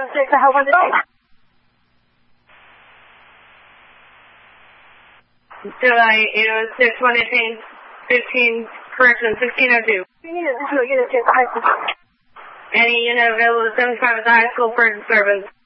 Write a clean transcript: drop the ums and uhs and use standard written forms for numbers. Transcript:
6, I have 1 to 6. July 806, 118, 15, correction, 1602. Unit 2, Unit 2, high school. Any unit available to 75 at the high school for disturbance.